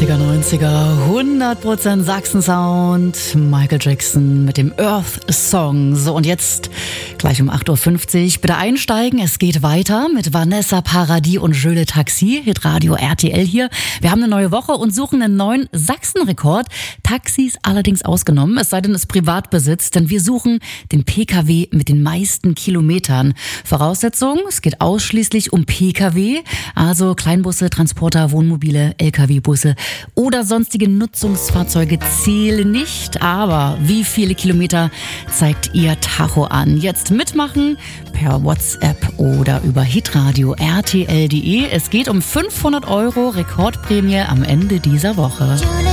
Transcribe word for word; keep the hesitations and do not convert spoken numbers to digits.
achtziger, neunziger, hundert Prozent Sachsen-Sound, Michael Jackson mit dem Earth-Song. So, und jetzt gleich um acht Uhr fünfzig bitte einsteigen. Es geht weiter mit Vanessa Paradis und Je le Taxi, Hitradio R T L hier. Wir haben eine neue Woche und suchen einen neuen Sachsen-Rekord. Taxis allerdings ausgenommen, es sei denn, es Privatbesitz, denn wir suchen den P K W mit den meisten Kilometern. Voraussetzung, es geht ausschließlich um P K W, also Kleinbusse, Transporter, Wohnmobile, L K W-Busse oder sonstige Nutzungsfahrzeuge zählen nicht. Aber wie viele Kilometer zeigt Ihr Tacho an? Jetzt mitmachen per WhatsApp oder über hitradio R T L punkt de. Es geht um fünfhundert Euro Rekordprämie am Ende dieser Woche.